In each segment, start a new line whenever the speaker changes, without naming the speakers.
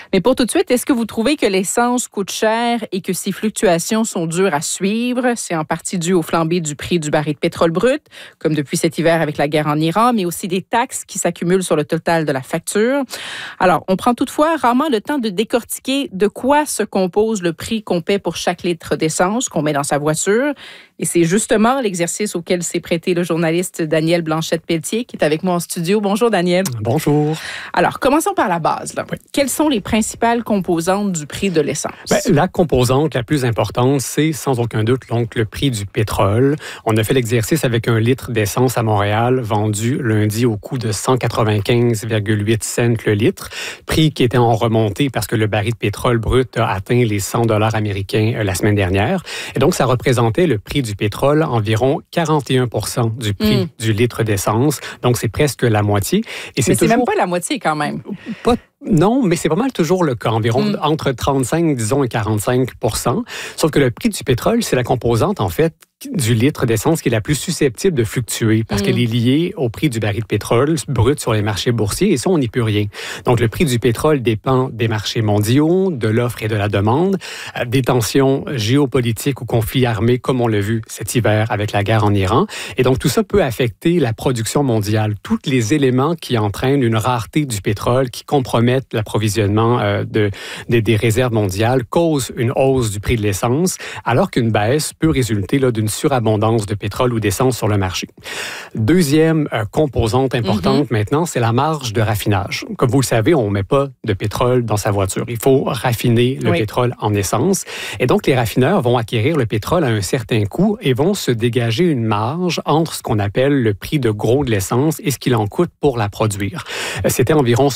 Mais pour tout de suite, est-ce que vous trouvez que l'essence coûte cher et que ces fluctuations sont dures à suivre? C'est en partie dû aux flambées du prix du baril de pétrole brut, comme depuis cet hiver avec la guerre en Iran, mais aussi des taxes qui s'accumulent sur le total de la facture. Alors, on prend toutefois rarement le temps de décortiquer de quoi se compose le prix qu'on paie pour chaque litre d'essence qu'on met dans sa voiture. Et c'est justement l'exercice auquel s'est prêté le journaliste Daniel Blanchette-Pelletier, qui est avec moi en studio. Bonjour, Daniel.
Bonjour.
Alors, commençons par la base. Là. Oui. Quelles sont les principales composantes du prix de l'essence?
La composante la plus importante, c'est sans aucun doute donc, le prix du pétrole. On a fait l'exercice avec un litre d'essence à Montréal vendu lundi au coût de 195,8 cents le litre, prix qui était en remontée parce que le baril de pétrole brut a atteint les 100 $ américains la semaine dernière. Et donc, ça représentait le prix du pétrole environ 41 % du prix du litre d'essence. Donc, c'est presque la moitié. Et
mais c'est même pas la moitié quand même.
Non, mais c'est pas mal toujours le cas, environ entre 35, disons, et 45 %. Sauf que le prix du pétrole, c'est la composante, en fait, du litre d'essence qui est la plus susceptible de fluctuer parce qu'elle est liée au prix du baril de pétrole brut sur les marchés boursiers et ça, on n'y peut rien. Donc, le prix du pétrole dépend des marchés mondiaux, de l'offre et de la demande, des tensions géopolitiques ou conflits armés comme on l'a vu cet hiver avec la guerre en Iran. Et donc, tout ça peut affecter la production mondiale. Tous les éléments qui entraînent une rareté du pétrole, qui compromettent l'approvisionnement des réserves mondiales, causent une hausse du prix de l'essence, alors qu'une baisse peut résulter là, d'une surabondance de pétrole ou d'essence sur le marché. Deuxième composante importante maintenant, c'est la marge de raffinage. Comme vous le savez, on ne met pas de pétrole dans sa voiture. Il faut raffiner le pétrole en essence. Et donc, les raffineurs vont acquérir le pétrole à un certain coût et vont se dégager une marge entre ce qu'on appelle le prix de gros de l'essence et ce qu'il en coûte pour la produire. C'était environ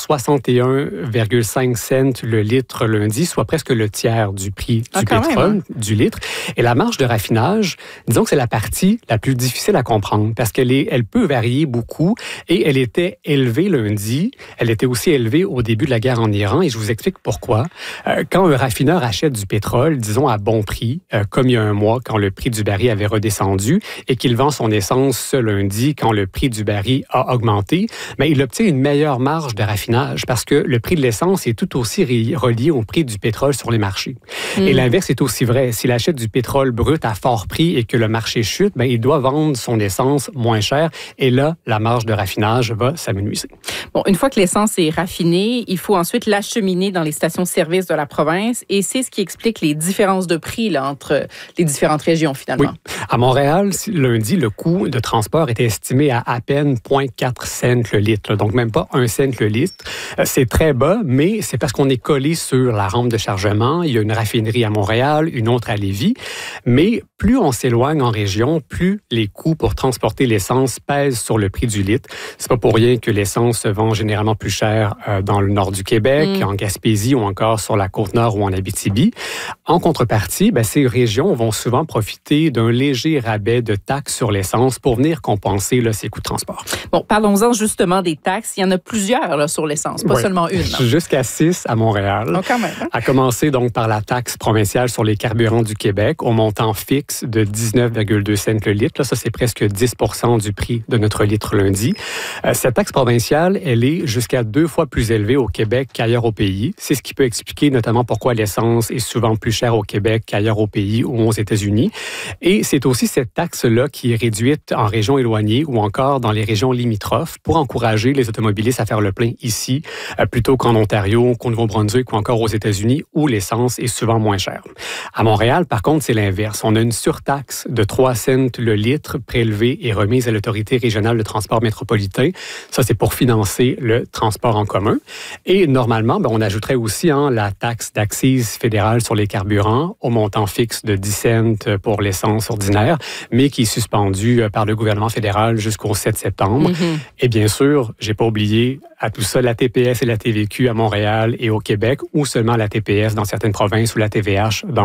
61,5 cents le litre lundi, soit presque le tiers du prix du pétrole, du litre. Et la marge de raffinage, disons que c'est la partie la plus difficile à comprendre parce qu'elle peut varier beaucoup et elle était élevée lundi. Elle était aussi élevée au début de la guerre en Iran et je vous explique pourquoi. Quand un raffineur achète du pétrole, disons à bon prix, comme il y a un mois quand le prix du baril avait redescendu et qu'il vend son essence ce lundi quand le prix du baril a augmenté, mais il obtient une meilleure marge de raffinage parce que le prix de l'essence est tout aussi relié au prix du pétrole sur les marchés. Et l'inverse est aussi vrai. S'il achète du pétrole brut à fort prix et que le marché chute, il doit vendre son essence moins cher. Et là, la marge de raffinage va s'amenuiser.
Bon, une fois que l'essence est raffinée, il faut ensuite l'acheminer dans les stations-service de la province. Et c'est ce qui explique les différences de prix là, entre les différentes régions, finalement.
Oui. À Montréal, lundi, le coût de transport était estimé à peine 0,4 cents le litre. Donc, même pas 1 cent le litre. C'est très bas, mais c'est parce qu'on est collé sur la rampe de chargement. Il y a une raffinerie à Montréal, une autre à Lévis. Mais plus on s'éloigne en région, plus les coûts pour transporter l'essence pèsent sur le prix du litre. C'est pas pour rien que l'essence se vend généralement plus cher dans le nord du Québec, en Gaspésie ou encore sur la Côte-Nord ou en Abitibi. En contrepartie, ces régions vont souvent profiter d'un léger rabais de taxes sur l'essence pour venir compenser ces coûts de transport.
Bon, parlons-en justement des taxes. Il y en a plusieurs là, sur l'essence, pas seulement une.
Jusqu'à 6 à Montréal.
Donc, quand même,
À commencer donc par la taxe provinciale sur les carburants du Québec au montant fixe de 19,2 cents le litre. Là, ça, c'est presque 10 % du prix de notre litre lundi. Cette taxe provinciale, elle est jusqu'à 2 fois plus élevée au Québec qu'ailleurs au pays. C'est ce qui peut expliquer notamment pourquoi l'essence est souvent plus chère au Québec qu'ailleurs au pays ou aux États-Unis. Et c'est aussi cette taxe-là qui est réduite en régions éloignées ou encore dans les régions limitrophes pour encourager les automobilistes à faire le plein ici plutôt qu'en Ontario, qu'au Nouveau-Brunswick ou encore aux États-Unis où l'essence est souvent moins chère. À Montréal, par contre, c'est l'inverse. On a une surtaxe de 3 cents le litre prélevée et remise à l'Autorité régionale de transport métropolitain. Ça, c'est pour financer le transport en commun. Et normalement, on ajouterait aussi la taxe d'accise fédérale sur les carburants au montant fixe de 10 cents pour l'essence ordinaire, mais qui est suspendue par le gouvernement fédéral jusqu'au 7 septembre. Et bien sûr, j'ai pas oublié à tout ça la TPS et la TVQ à Montréal et au Québec, ou seulement la TPS dans certaines provinces ou la TVH dans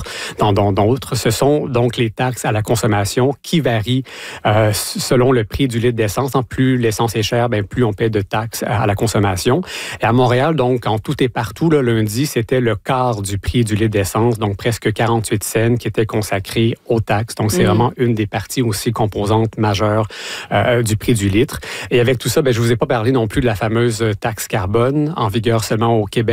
d'autres. Ce sont donc les taxes à la consommation qui varient selon le prix du litre d'essence. Plus l'essence est chère, plus on paie de taxes à la consommation. Et à Montréal, donc, quand tout est partout, là, lundi, c'était le quart du prix du litre d'essence, donc presque 48 cents qui étaient consacrés aux taxes. Donc, c'est vraiment une des parties aussi composantes majeures du prix du litre. Et avec tout ça, je vous ai pas parlé non plus de la fameuse taxe carbone en vigueur seulement au Québec